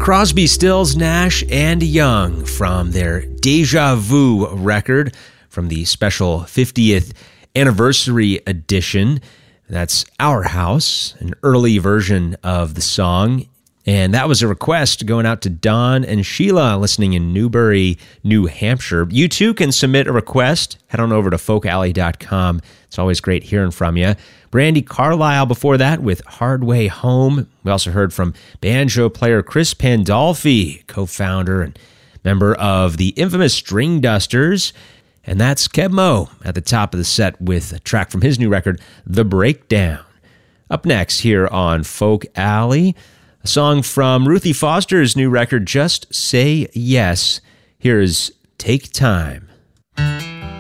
Crosby, Stills, Nash and Young from their Deja Vu record from the special 50th anniversary edition. That's Our House, an early version of the song. And that was a request going out to Don and Sheila listening in Newbury, New Hampshire. You too can submit a request. Head on over to folkalley.com. It's always great hearing from you. Brandi Carlile before that with Hard Way Home. We also heard from banjo player Chris Pandolfi, co-founder and member of the infamous String Dusters. And that's Keb Mo at the top of the set with a track from his new record, The Breakdown. Up next here on Folk Alley, a song from Ruthie Foster's new record, Just Say Yes. Here's Take Time.